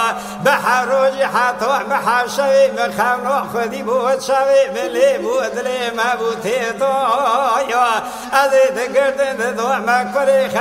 بحروج حطوع بحشوي مخانو خدي بود شوي ملي بود لي ما بوتي تو يا أذي تقدر تدوع ما كوري